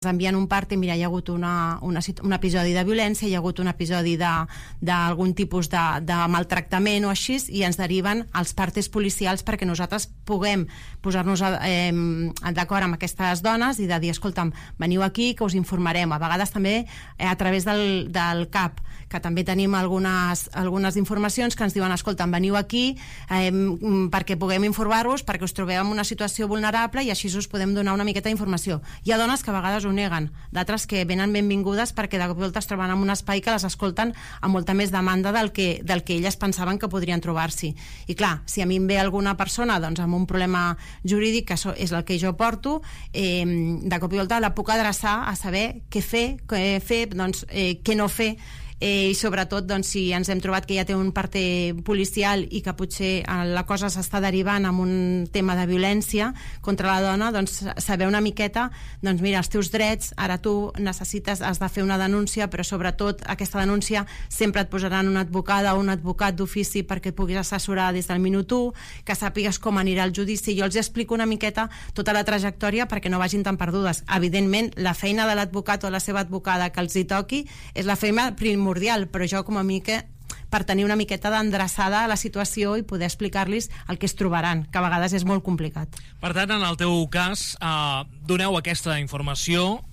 envien un part i mira, hi ha hagut un episodi de violència, hi ha hagut un episodi d'algun tipus de maltractament o així, i ens deriven als partes policials perquè nosaltres puguem posar-nos d'acord amb aquestes dones i de dir, escolta'm, veniu aquí que us informarem. A vegades també a través del CAP, que també tenim algunes informacions que ens diuen, escolta'm, veniu aquí perquè puguem informar-vos, perquè us trobeu en una situació vulnerable i així us podem donar una miqueta d'informació. Hi ha dones que a vegades ho neguen, d'altres que venen benvingudes perquè de volta es troben en un espai que les escolten amb molta més demanda del que elles pensaven que podrien trobar-s'hi. I clar, si a mi em ve alguna persona doncs, amb un problema jurídic, que això és el que jo porto, de cop i volta la puc adreçar a saber què fer, doncs, què no fer, i sobretot doncs, si ens hem trobat que ja té un part policial i que potser la cosa s'està derivant amb un tema de violència contra la dona, doncs saber una miqueta, doncs mira, els teus drets, ara tu has de fer una denúncia, però sobretot aquesta denúncia sempre et posaran una advocada o un advocat d'ofici perquè puguis assessorar des del minut 1, que sàpigues com anirà el judici. Jo els explico una miqueta tota la trajectòria perquè no vagin tan perdudes. Evidentment, la feina de l'advocat o la seva advocada que els hi toqui és la feina primordial, però jo com a mica per tenir una miqueta d'endreçada a la situació i poder explicar-los el que es trobaran, que a vegades és molt complicat. Per tant, en el teu cas, doneu aquesta informació.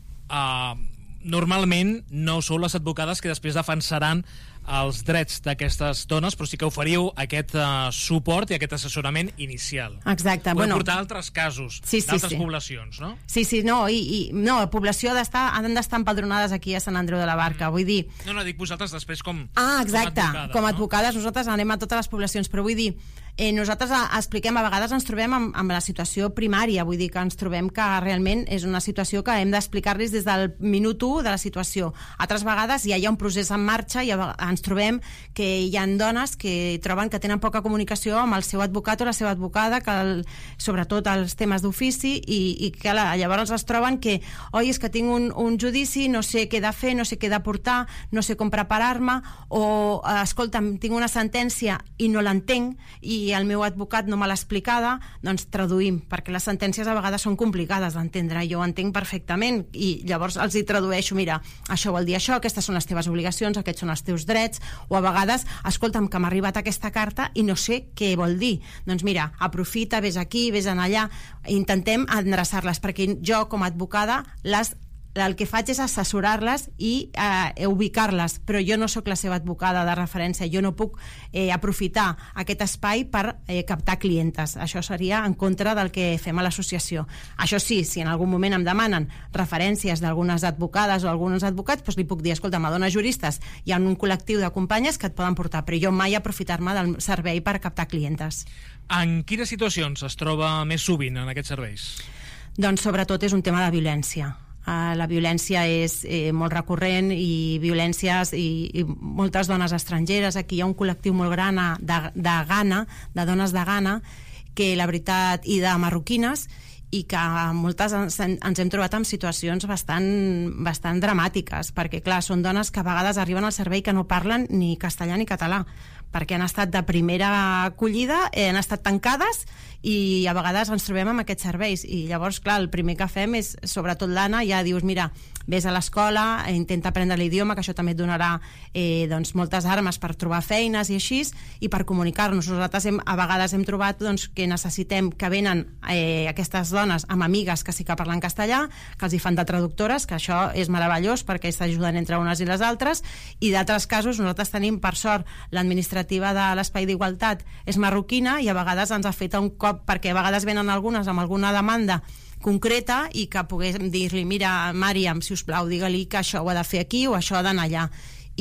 Normalment no sou les advocades que després defensaran els drets d'aquestes dones, però sí que oferiu aquest suport i aquest assessorament inicial. Exacte. Podeu portar altres casos d'altres poblacions, no? Sí, no, no, la població han d'estar empadronades aquí a Sant Andreu de la Barca, vull dir... No, dic vosaltres després com exacte, com a advocades, no? Nosaltres anem a totes les poblacions, però vull dir, nosaltres expliquem, a vegades ens trobem amb la situació primària, vull dir que ens trobem que realment és una situació que hem d'explicar-los des del minut 1 de la situació. Altres vegades ja hi ha un procés en marxa i ens trobem que hi ha dones que troben que tenen poca comunicació amb el seu advocat o la seva advocada, sobretot els temes d'ofici, i que llavors es troben que, oi, és que tinc un judici, no sé què he de fer, no sé què he de portar, no sé com preparar-me, o escolta'm, tinc una sentència i no l'entenc, i el meu advocat no me l'ha explicada, doncs traduïm, perquè les sentències a vegades són complicades d'entendre, jo ho entenc perfectament, i llavors els hi tradueixo, mira, això vol dir això, aquestes són les teves obligacions, aquests són els teus drets, o a vegades, escolta'm, que m'ha arribat aquesta carta i no sé què vol dir. Doncs mira, aprofita, vés aquí, vés allà, intentem endreçar-les, perquè jo com a advocada el que faig és assessorar-les i ubicar-les, però jo no sóc la seva advocada de referència, jo no puc aprofitar aquest espai per captar clientes. Això seria en contra del que fem a l'associació. Això sí, si en algun moment em demanen referències d'algunes advocades o alguns advocats, doncs li puc dir, escolta, m'adona juristes, hi ha un col·lectiu de companyes que et poden portar, però jo mai aprofitar-me del servei per captar clientes. En quines situacions es troba més sovint en aquests serveis? Doncs sobretot és un tema de violència. La violència és molt recurrent i violències i moltes dones estrangeres. Aquí hi ha un col·lectiu molt gran de Ghana, de dones de Ghana, que la veritat, i de marroquines, i que moltes ens hem trobat en situacions bastant dramàtiques, perquè clar, són dones que a vegades arriben al servei que no parlen ni castellà ni català, perquè han estat de primera acollida, han estat tancades i a vegades ens trobem amb aquests serveis, i llavors clar, el primer que fem és, sobretot l'Anna, ja dius, mira, vés a l'escola, intenta aprendre l'idioma, que això també et donarà doncs, moltes armes per trobar feines i així, i per comunicar-nos. Nosaltres a vegades hem trobat doncs, que necessitem que venen aquestes dones amb amigues que sí que parlen castellà, que els hi fan de traductores, que això és meravellós perquè s'ajuden entre unes i les altres, i d'altres casos nosaltres tenim, per sort, l'administrativa de l'Espai d'Igualtat és marroquina, i a vegades ens ha fet un cop, perquè a vegades venen algunes amb alguna demanda concreta i que poguéssim dir-li, mira, Màriam, si us plau, digue-li que això ho ha de fer aquí o això ha d'anar allà.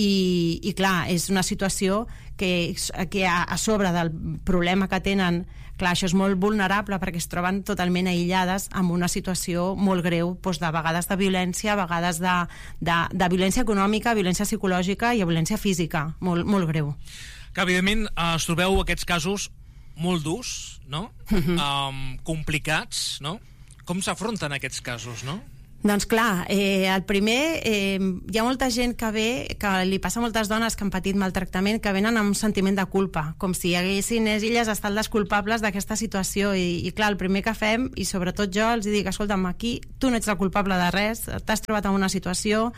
I clar, és una situació que a sobre del problema que tenen, clar, això és molt vulnerable perquè es troben totalment aïllades amb una situació molt greu, doncs de vegades de violència, a vegades de violència econòmica, violència psicològica i violència física, molt, molt greu. Que evidentment es trobeu aquests casos molt durs, no? Complicats, no? Com s'afronten aquests casos, no? Doncs clar, el primer, hi ha molta gent que ve, que li passa a moltes dones que han patit maltractament, que venen amb un sentiment de culpa, com si haguessin elles estat les culpables d'aquesta situació, i clar, el primer que fem, i sobretot jo els dic, escolta'm, aquí tu no ets la culpable de res, t'has trobat en una situació,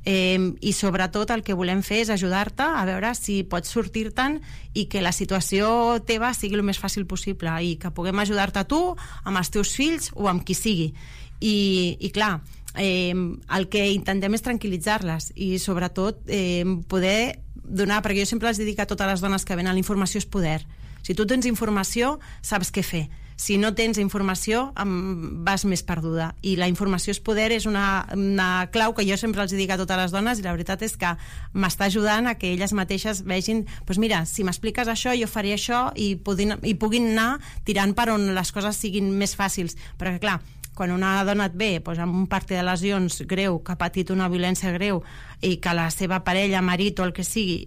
i sobretot el que volem fer és ajudar-te a veure si pots sortir-te'n i que la situació teva sigui el més fàcil possible, i que puguem ajudar-te a tu, amb els teus fills o amb qui sigui. I clar, el que intentem és tranquil·litzar-les i sobretot poder donar, perquè jo sempre els dic a totes les dones que venen, la informació és poder. Si tu tens informació, saps què fer. Si no tens informació, vas més perduda. I la informació és poder és una clau que jo sempre els dic a totes les dones, i la veritat és que m'està ajudant a que elles mateixes vegin, doncs mira, si m'expliques això, jo faré això, i puguin anar tirant per on les coses siguin més fàcils. Perquè clar, quan una dona et ve amb un part de lesions greu, que ha patit una violència greu i que la seva parella, marit o el que sigui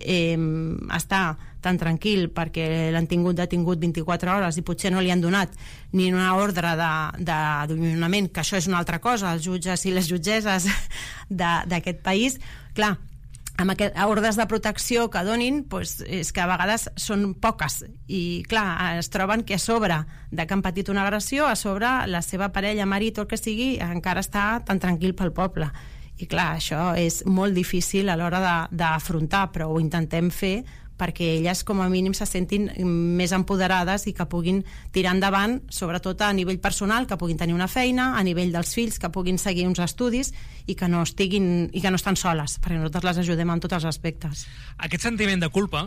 està tan tranquil perquè l'han tingut detingut 24 hores i potser no li han donat ni una ordre d'allunyament, que això és una altra cosa, els jutges i les jutgesses d'aquest país, clar, amb ordres de protecció que donin, és que a vegades són poques, i clar, es troben que a sobre de que han patit una agressió, a sobre la seva parella, marit o el que sigui, encara està tan tranquil pel poble. I clar, això és molt difícil a l'hora d'afrontar, però ho intentem fer perquè elles com a mínim se sentin més empoderades i que puguin tirar endavant, sobretot a nivell personal, que puguin tenir una feina, a nivell dels fills, que puguin seguir uns estudis i que no estan soles, perquè nosaltres les ajudem en tots els aspectes. Aquest sentiment de culpa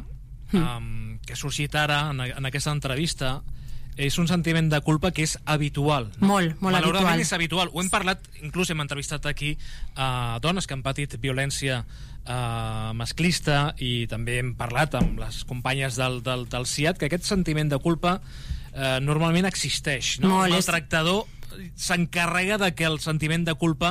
que ha sorgit ara en aquesta entrevista és un sentiment de culpa que és habitual, no? Molt habitual. Malauradament és habitual. Ho hem parlat, inclús hem entrevistat aquí dones que han patit violència masclista, i també hem parlat amb les companyes del CIAT que aquest sentiment de culpa normalment existeix, no? El maltractador s'encarrega de que el sentiment de culpa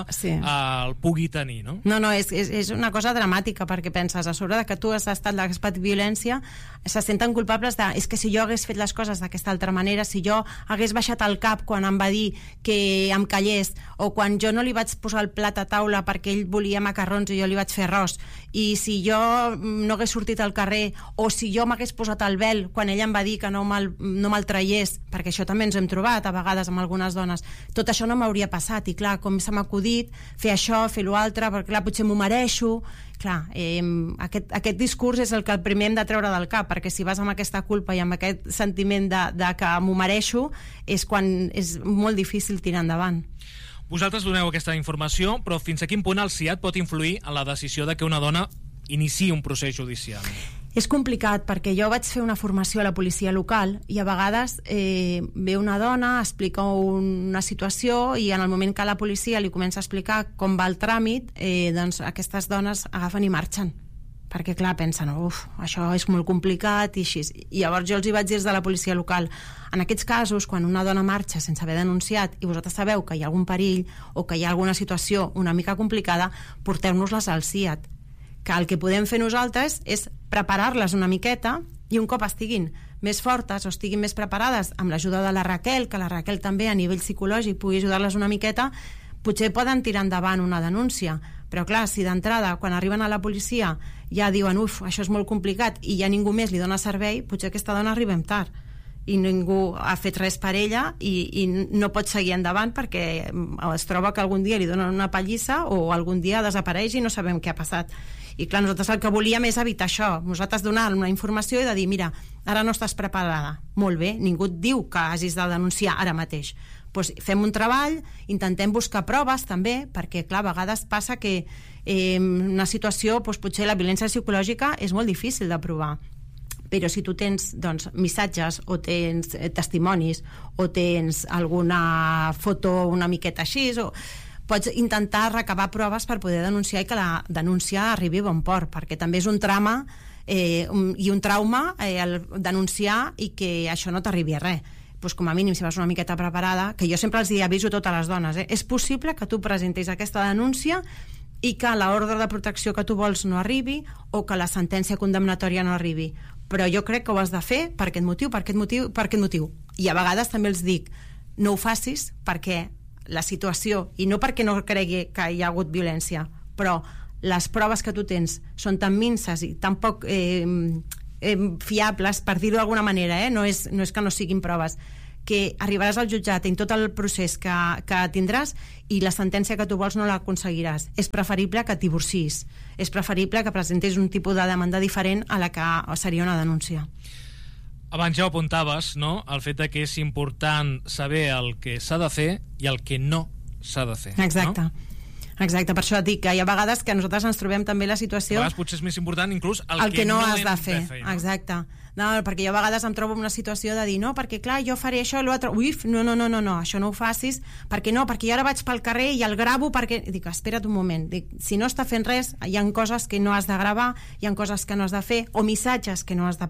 el pugui tenir, no? No, és una cosa dramàtica, perquè penses, a sobre de que tu has estat l'expat violència, se senten culpables de, és que si jo hagués fet les coses d'aquesta altra manera, si jo hagués baixat el cap quan em va dir que em callés, o quan jo no li vaig posar el plat a taula perquè ell volia macarrons i jo li vaig fer arròs, i si jo no hagués sortit al carrer, o si jo m'hagués posat el vel quan ella em va dir que no me'l traiés, perquè això també ens hem trobat a vegades amb algunes dones, tot això no m'hauria passat, i clar, com s'ha acudit fer això, fer l'altre, perquè clar, potser m'ho mereixo. Clar, aquest discurs és el que el primer hem de treure del cap, perquè si vas amb aquesta culpa i amb aquest sentiment de que m'ho mereixo, és quan és molt difícil tirar endavant. Vosaltres doneu aquesta informació, però fins a quin punt el CIAT pot influir en la decisió de que una dona iniciï un procés judicial? És complicat, perquè jo vaig fer una formació a la policia local i a vegades ve una dona, explica una situació, i en el moment que la policia li comença a explicar com va el tràmit, doncs aquestes dones agafen i marxen, perquè clar, pensen, això és molt complicat i així. I llavors jo els hi vaig dir des de la policia local, en aquests casos, quan una dona marxa sense haver denunciat i vosaltres sabeu que hi ha algun perill o que hi ha alguna situació una mica complicada, porteu-nos-les al CIAT, que el que podem fer nosaltres és preparar-les una miqueta, i un cop estiguin més fortes o estiguin més preparades amb l'ajuda de la Raquel, que la Raquel també a nivell psicològic pugui ajudar-les una miqueta, potser poden tirar endavant una denúncia. Però clar, si d'entrada quan arriben a la policia ja diuen això és molt complicat i ja ningú més li dona servei, potser aquesta dona arribem tard i ningú ha fet res per ella i no pot seguir endavant perquè es troba que algun dia li donen una pallissa o algun dia desapareix i no sabem què ha passat. I clar, nosaltres el que volíem és evitar això, nosaltres donar una informació i de dir, mira, ara no estàs preparada, molt bé, ningú et diu que hagis de denunciar ara mateix, doncs fem un treball, intentem buscar proves també, perquè clar, a vegades passa que una situació, potser la violència psicològica és molt difícil de provar, però si tu tens missatges o tens testimonis o tens alguna foto una miqueta així, pots intentar recabar proves per poder denunciar i que la denúncia arribi a bon port, perquè també és un trama i un trauma denunciar i que això no t'arribi a res. Doncs com a mínim, si vas una miqueta preparada, que jo sempre els aviso a totes les dones, és possible que tu presentis aquesta denúncia i que l'ordre de protecció que tu vols no arribi o que la sentència condemnatòria no arribi, però jo crec que ho has de fer per aquest motiu. I a vegades també els dic, no ho facis perquè la situació, i no perquè no cregui que hi ha hagut violència, però les proves que tu tens són tan minces i tan poc fiables, per dir-ho d'alguna manera, no és que no siguin proves, que arribaràs al jutjat en tot el procés que tindràs i la sentència que tu vols no l'aconseguiràs. És preferible que et divorcis, és preferible que presentis un tipus de demanda diferent a la que seria una denúncia. Abans ja ho apuntaves, no?, el fet que és important saber el que s'ha de fer i el que no s'ha de fer. Exacte. No? Exacte, per això et dic que hi ha vegades que nosaltres ens trobem també la situació... A vegades potser és més important inclús el que no has de fer. No? Exacte. No, perquè jo a vegades em trobo en una situació de dir no, perquè clar, jo faré això i l'altre... No, això no ho facis, perquè jo ara vaig pel carrer i el gravo perquè... Dic, espera't un moment, dic, si no està fent res, hi ha coses que no has de gravar, hi ha coses que no has de fer, o missatges que no has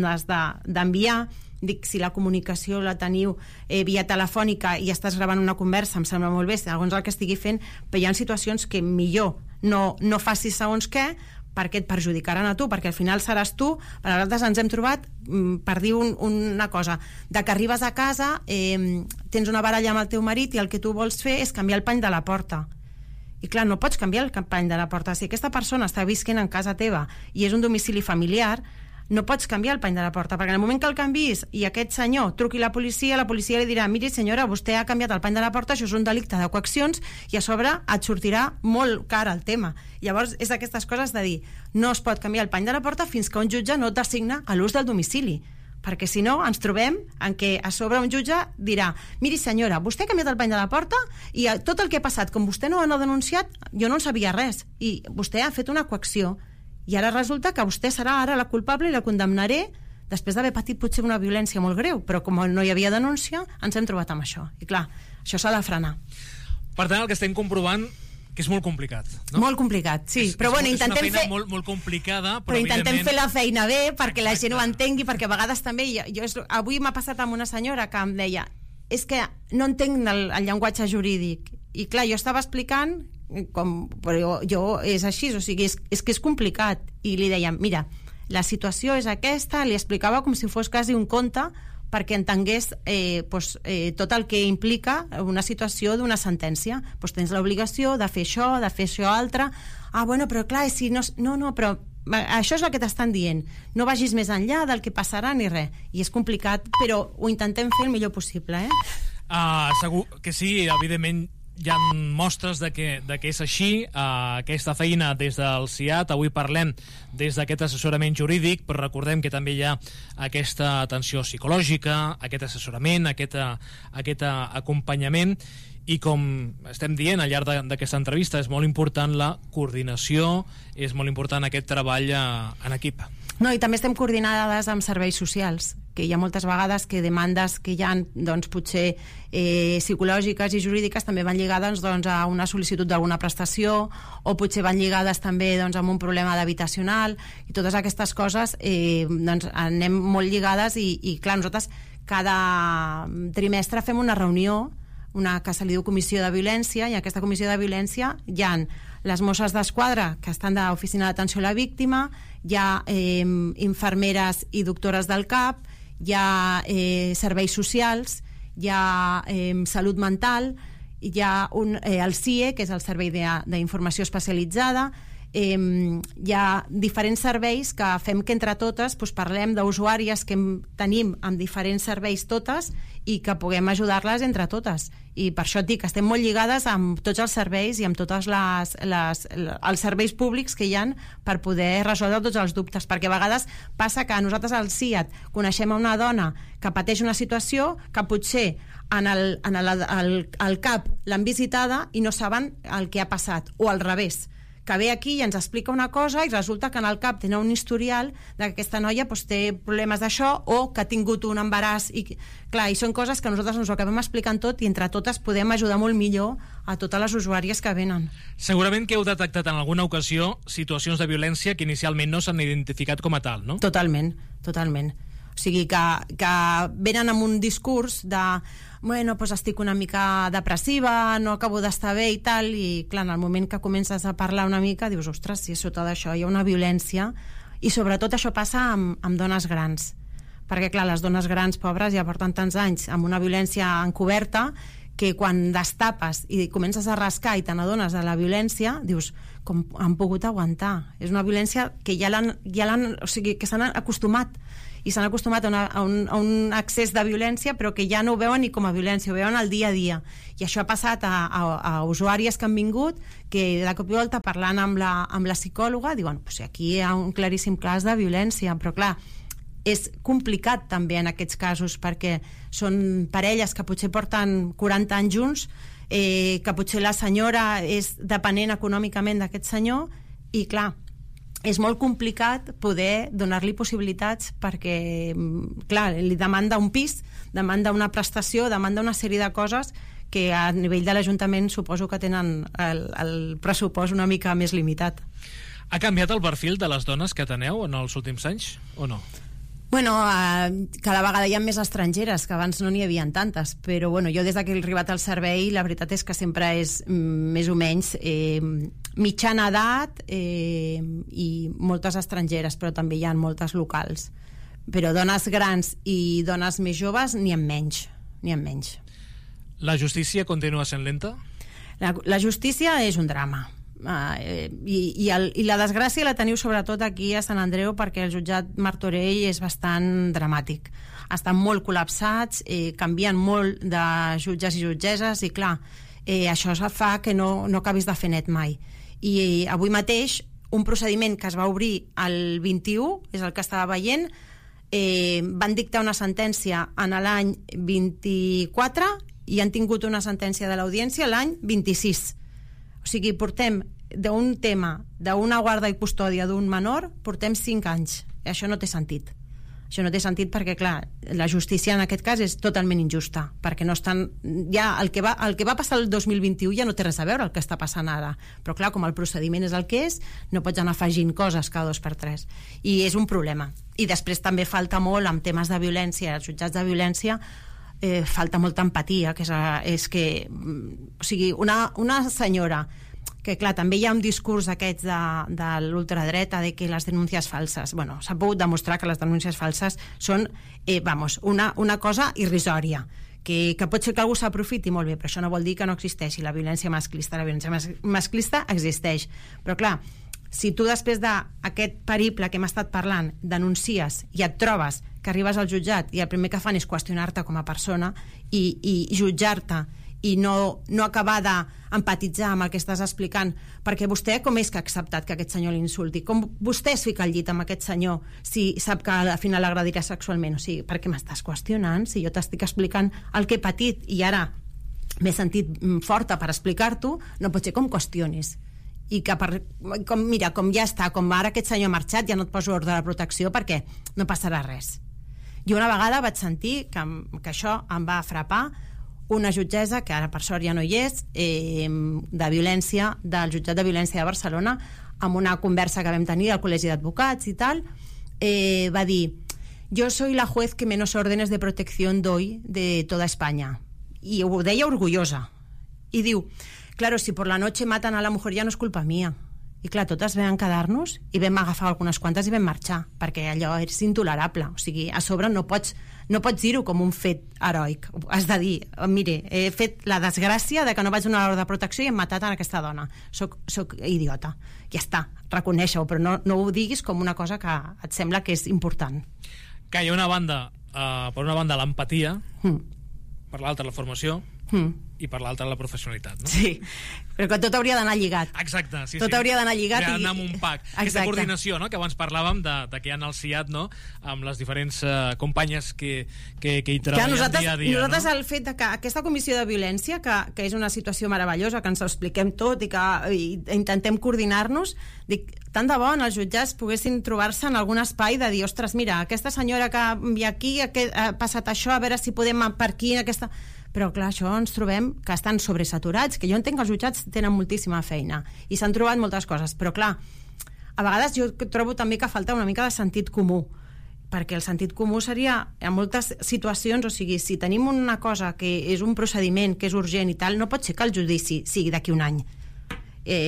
d'enviar. Dic, si la comunicació la teniu via telefònica i estàs gravant una conversa, em sembla molt bé, segons el que estigui fent, però hi ha situacions que millor no facis segons què, perquè et perjudicaran a tu, perquè al final seràs tu. Per nosaltres ens hem trobat, per dir una cosa, de que arribes a casa, tens una baralla amb el teu marit i el que tu vols fer és canviar el pany de la porta. I clar, no pots canviar el pany de la porta. Si aquesta persona està visquent en casa teva i és un domicili familiar, no pots canviar el pany de la porta, perquè en el moment que el canvis i aquest senyor truqui a la policia li dirà, miri senyora, vostè ha canviat el pany de la porta, això és un delicte de coaccions i a sobre et sortirà molt car el tema. Llavors és aquestes coses de dir, no es pot canviar el pany de la porta fins que un jutge no et designa a l'ús del domicili, perquè si no ens trobem en què a sobre un jutge dirà, miri senyora, vostè ha canviat el pany de la porta i tot el que ha passat, com vostè no ho ha denunciat, jo no en sabia res i vostè ha fet una coacció. I ara resulta que vostè serà ara la culpable i la condemnaré després d'haver patit potser una violència molt greu, però com no hi havia denúncia, ens hem trobat amb això. I clar, això s'ha de frenar. Per tant, el que estem comprovant que és molt complicat, no? Molt complicat, sí. Però bueno, intentem fer... És una feina molt complicada, però intentem fer la feina bé perquè la gent ho entengui, perquè a vegades també... Avui m'ha passat amb una senyora que em deia és que no entenc el llenguatge jurídic. I clar, jo estava explicant però jo és així, o sigui, és que és complicat, i li dèiem, mira, la situació és aquesta, li explicava com si fos quasi un conte perquè entengués tot el que implica una situació d'una sentència. Tens l'obligació de fer això altre. Bueno, però clar, si no, però això és el que t'estan dient, no vagis més enllà del que passarà ni res, i és complicat, però ho intentem fer el millor possible. Segur que sí, evidentment hi ha mostres de que és així. Aquesta feina des del CIAT, avui parlem des d'aquest assessorament jurídic, però recordem que també hi ha aquesta atenció psicològica, aquest assessorament, aquest acompanyament, i com estem dient al llarg d'aquesta entrevista, és molt important la coordinació, és molt important aquest treball en equip. No, i també estem coordinades amb serveis socials, que hi ha moltes vegades que demandes que hi ha, doncs, potser psicològiques i jurídiques també van lligades a una sol·licitud d'alguna prestació, o potser van lligades també amb un problema d'habitacional, i totes aquestes coses anem molt lligades, i clar, nosaltres cada trimestre fem una reunió, que se li diu comissió de violència, i en aquesta comissió de violència hi ha les Mosses d'Esquadra, que estan de l'oficina d'atenció a la víctima, hi ha infermeres i doctores del CAP, hi ha serveis socials, hi ha salut mental, hi ha el CIE, que és el Servei d'Informació Especialitzada. Hi ha diferents serveis que fem que entre totes parlem d'usuàries que tenim amb diferents serveis totes i que puguem ajudar-les entre totes, i per això et dic que estem molt lligades amb tots els serveis i amb tots els serveis públics que hi ha per poder resoldre tots els dubtes, perquè a vegades passa que nosaltres al CIAT coneixem una dona que pateix una situació que potser al CAP l'han visitada i no saben el que ha passat, o al revés, que ve aquí i ens explica una cosa i resulta que en el CAP tenen un historial que aquesta noia té problemes d'això, o que ha tingut un embaràs, i clar, i són coses que nosaltres ens ho acabem explicant tot, i entre totes podem ajudar molt millor a totes les usuàries que venen. Segurament que heu detectat en alguna ocasió situacions de violència que inicialment no s'han identificat com a tal, no? Totalment. O sigui, que venen amb un discurs de bueno, doncs estic una mica depressiva, no acabo d'estar bé i tal, i clar, en el moment que comences a parlar una mica dius, ostres, si sota d'això hi ha una violència, i sobretot això passa amb dones grans, perquè clar, les dones grans pobres ja porten tants anys amb una violència encoberta que quan destapes i comences a rascar i te n'adones de la violència, dius, com han pogut aguantar? És una violència que o sigui, que s'han acostumat, i s'han acostumat a un excés de violència, però que ja no ho veuen ni com a violència, ho veuen al dia a dia. I això ha passat a usuàries que han vingut, que de cop i volta, parlant amb la psicòloga, diuen, pues aquí hi ha un claríssim cas de violència, però clar, és complicat també en aquests casos, perquè són parelles que potser porten 40 anys junts, que potser la senyora és dependent econòmicament d'aquest senyor, i clar, és molt complicat poder donar-li possibilitats perquè, clar, li demanda un pis, demanda una prestació, demanda una sèrie de coses que a nivell de l'Ajuntament suposo que tenen el pressupost una mica més limitat. Ha canviat el perfil de les dones que teneu en els últims anys, o no? Bueno, cada vegada hi ha més estrangeres, que abans no n'hi havia tantes, però bueno, jo des que he arribat al servei, la veritat és que sempre és més o menys mitjana edat i moltes estrangeres, però també hi ha moltes locals. Però dones grans i dones més joves n'hi ha menys. La justícia continua sent lenta? La justícia és un drama. I la desgràcia la teniu sobretot aquí a Sant Andreu, perquè el jutjat Martorell és bastant dramàtic, estan molt col·lapsats, canvien molt de jutges i jutgesses, i clar, això fa que no acabis de fer net mai. I avui mateix un procediment que es va obrir el 21, és el que estava veient, van dictar una sentència en l'any 24 i han tingut una sentència de l'audiència l'any 26. O sigui, portem d'un tema d'una guarda i custòdia d'un menor, portem 5 anys. I això no té sentit. Això no té sentit perquè, clar, la justícia en aquest cas és totalment injusta, perquè no estan... Ja el que va passar el 2021 ja no té res a veure el que està passant ara. Però, clar, com el procediment és el que és, no pots anar afegint coses cada 2 per 3. I és un problema. I després també falta molt amb temes de violència, els jutjats de violència, falta molta empatia, que és que o sigui, una senyora que clar, també hi ha un discurs d'aquests de l'ultradreta de que les denúncies falses, bueno, s'ha pogut demostrar que les denúncies falses són una cosa irrisòria, que pot ser que algú s'aprofiti molt bé, però això no vol dir que no existeixi la violència masclista. La violència masclista existeix, però clar, si tu després d'aquest periple que hem estat parlant denuncies i et trobes que arribes al jutjat i el primer que fan és qüestionar-te com a persona i jutjar-te i no acabar d'empatitzar amb el que estàs explicant, perquè vostè com és que ha acceptat que aquest senyor l'insulti? Com vostè es fica al llit amb aquest senyor si sap que al final l'agredirà sexualment? O sigui, per què m'estàs qüestionant? Si jo t'estic explicant el que he patit i ara m'he sentit forta per explicar-t'ho, no pot ser com qüestionis. I que com ja està, com ara aquest senyor ha marxat, ja no et poso ordre de protecció perquè no passarà res. Jo una vegada vaig sentir que això em va frapar una jutgessa, que ara per sort ja no hi és, de violència, del jutjat de violència de Barcelona, amb una conversa que vam tenir al Col·legi d'Advocats i tal, va dir: yo soy la juez que menos órdenes de protección doy de toda España. I ho deia orgullosa. I diu: claro, si por la noche matan a la mujer ya no es culpa mía. I clar, totes vam quedar-nos i vam agafar algunes quantes i vam marxar, perquè allò és intolerable. O sigui, a sobre no pots dir-ho com un fet heroic. Has de dir, mire, he fet la desgràcia de que no vaig donar l'ordre de protecció i hem matat a aquesta dona. Soc idiota. Ja està, reconèixer-ho, però no ho diguis com una cosa que et sembla que és important. Que hi ha una banda, per una banda l'empatia, per l'altra la formació, i per l'altra la professionalitat, no? Sí, però que tot hauria d'anar lligat. Exacte, sí. Tot hauria d'anar lligat i anar amb un pack. Aquesta coordinació, no?, que abans parlàvem de que hi ha el CIAT, no?, amb les diferents companyes que hi treballen dia a dia. Nosaltres el fet de que aquesta comissió de violència, que és una situació meravellosa, que ens ho expliquem tot i que intentem coordinar-nos, dic, tant de bo en els jutjats poguessin trobar-se en algun espai de dir, ostres, mira, aquesta senyora que hi ha aquí ha passat això, a veure si podem per aquí, aquesta... Però clar, això ens trobem que estan sobresaturats, que jo entenc que els jutjats tenen moltíssima feina i s'han trobat moltes coses, però clar, a vegades jo trobo també que falta una mica de sentit comú, perquè el sentit comú seria, en moltes situacions, o sigui, si tenim una cosa que és un procediment, que és urgent i tal, no pot ser que el judici sigui d'aquí un any.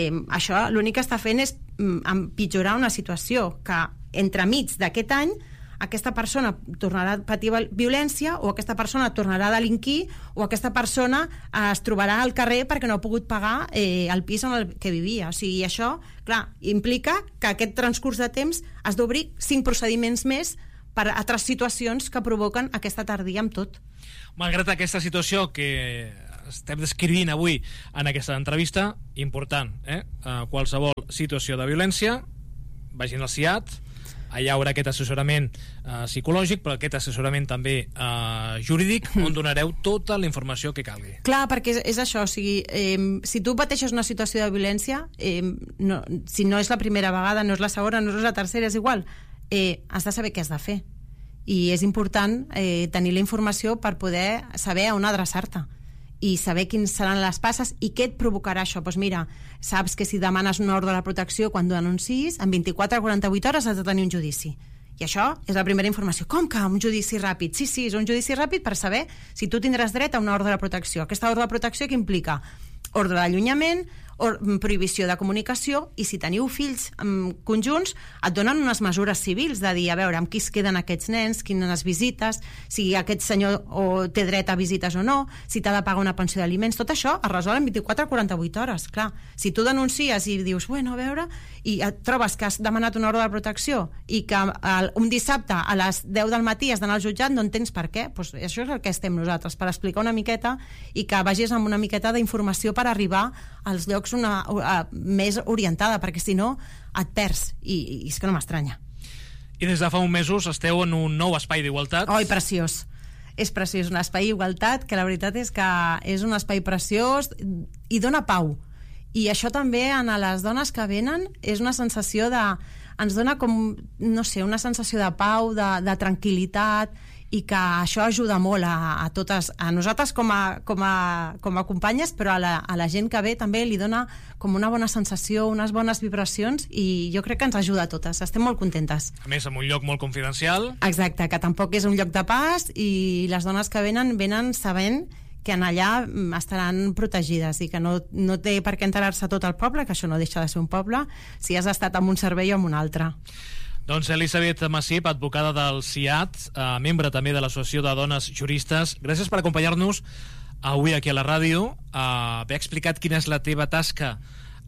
Això l'únic que està fent és empitjorar una situació que entremig d'aquest any aquesta persona tornarà a patir violència, o aquesta persona tornarà a delinquir, o aquesta persona es trobarà al carrer perquè no ha pogut pagar el pis en el que vivia. O sigui, això, clar, implica que aquest transcurs de temps has d'obrir 5 procediments més per a altres situacions que provoquen aquesta tardia amb tot. Malgrat aquesta situació que estem descrivint avui en aquesta entrevista, important, qualsevol situació de violència, vagin al CIAT, allà hi haurà aquest assessorament psicològic, però aquest assessorament també jurídic, on donareu tota la informació que calgui. Clar, perquè és això, o sigui, si tu pateixes una situació de violència, si no és la primera vegada, no és la segona, no és la tercera, és igual, has de saber què has de fer. I és important tenir la informació per poder saber on adreçar-te i saber quins seran les passes i què et provocarà això. Doncs mira, saps que si demanes una ordre de protecció quan denuncis, en 24 a 48 hores has de tenir un judici. I això és la primera informació. Com que un judici ràpid? Sí, és un judici ràpid per saber si tu tindràs dret a una ordre de protecció. Aquesta ordre de protecció que implica ordre d'allunyament, prohibició de comunicació, i si teniu fills conjunts et donen unes mesures civils de dir, a veure, amb qui es queden aquests nens, quines visites, si aquest senyor té dret a visites o no, si t'ha de pagar una pensió d'aliments, tot això es resol en 24 a 48 hores. Clar, si tu denuncies i dius, bueno, a veure, i et trobes que has demanat una ordre de protecció i que un dissabte a les 10 del matí has d'anar al jutjat, no entens per què, doncs això és el que estem nosaltres, per explicar una miqueta i que vagis amb una miqueta d'informació per arribar als llocs més orientada, perquè si no et perds, i és que no m'estranya. I des de fa uns mesos esteu en un nou espai d'igualtat. Oi, preciós. És preciós, un espai d'igualtat que la veritat és que és un espai preciós i dona pau. I això també en les dones que venen és una sensació ens dona com, no sé, una sensació de pau, de tranquil·litat, i que això ajuda molt a totes, a nosaltres com a companyes, però a la gent que ve també li dona com una bona sensació, unes bones vibracions, i jo crec que ens ajuda a totes, estem molt contentes. A més, en un lloc molt confidencial. Exacte, que tampoc és un lloc de pas, i les dones que venen sabent que en allà estaran protegides i que no té per què enterar-se tot el poble, que això no deixa de ser un poble, si has estat en un servei o en un altre. Doncs Elisabet Massip, advocada del CIAT, membre també de l'Associació de Dones Juristes, gràcies per acompanyar-nos avui aquí a la ràdio, haver explicat quina és la teva tasca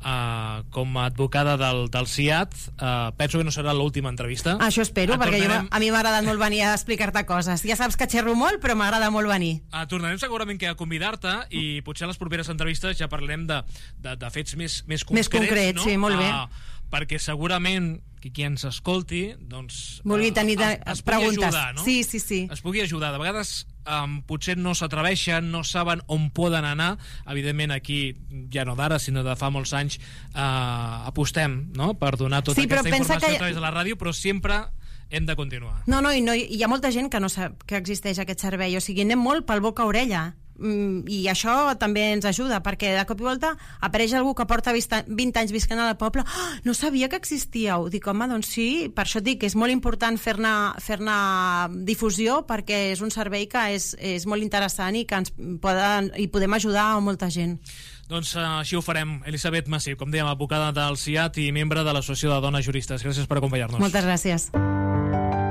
com a advocada del CIAT. Penso que no serà l'última entrevista. Això espero, perquè a mi m'ha agradat molt venir a explicar-te coses. Ja saps que xerro molt, però m'agrada molt venir. Tornarem segurament que a convidar-te, i potser a les properes entrevistes ja parlarem de fets més concrets. Més concrets, no? Sí, molt bé. Perquè segurament qui ens escolti doncs vulgui tenir es pugui preguntes. Ajudar, no? Sí. Es pugui ajudar. De vegades potser no s'atreveixen, no saben on poden anar. Evidentment aquí, ja no d'ara, sinó de fa molts anys, apostem, no?, per donar tota aquesta informació a través de la ràdio, però sempre hem de continuar. No, i hi ha molta gent que no sap que existeix aquest servei, o sigui, anem molt pel boca a orella, i això també ens ajuda, perquè de cop i volta apareix algú que porta 20 anys visquent al poble. No sabia que existíeu. Dic, home, doncs sí, per això et dic que és molt important fer-ne difusió, perquè és un servei que és molt interessant i que podem ajudar a molta gent. Doncs així ho farem. Elisabet Massip, com dèiem, advocada del CIAT i membre de l'Associació de Dones Juristes. Gràcies per acompanyar-nos. Moltes gràcies.